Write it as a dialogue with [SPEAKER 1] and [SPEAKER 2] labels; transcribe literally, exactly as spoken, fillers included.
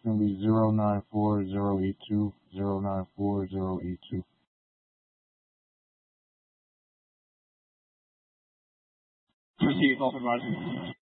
[SPEAKER 1] going to be zero nine four zero eight two, zero nine four zero eight two.
[SPEAKER 2] Proceed, Officer Martin.